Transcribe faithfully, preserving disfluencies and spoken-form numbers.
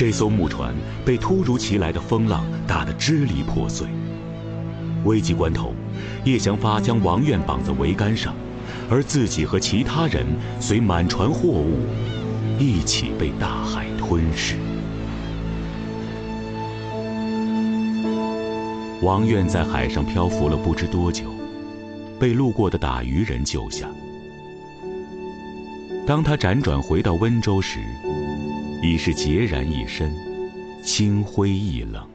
这艘木船被突如其来的风浪打得支离破碎。危急关头，叶祥发将王愿绑在桅杆上，而自己和其他人随满船货物一起被大海吞噬。王愿在海上漂浮了不知多久，被路过的打渔人救下。当他辗转回到温州时，已是孑然一身，心灰意冷。